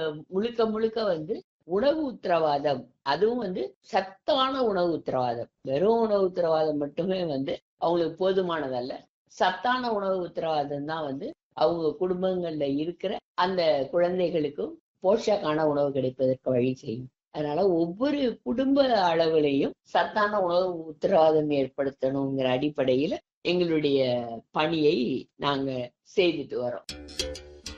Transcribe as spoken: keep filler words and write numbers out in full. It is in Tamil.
முழுக்க முழுக்க வந்து உணவு உத்தரவாதம், அதுவும் வந்து சத்தான உணவு உத்தரவாதம். வெறும் உணவு உத்தரவாதம் மட்டுமே வந்து அவங்களுக்கு போதுமானதல்ல. சத்தான உணவு உத்தரவாதம் தான் வந்து அவங்க குடும்பங்கள்ல இருக்கிற அந்த குழந்தைகளுக்கும் போஷாக்கான உணவு கிடைப்பதற்கு வழி செய்யும். அதனால ஒவ்வொரு குடும்ப அளவிலையும் சத்தான உணவு உத்தரவாதம் ஏற்படுத்தணுங்கிற அடிப்படையில எங்களுடைய பணியை நாங்க செய்துட்டு வரோம்.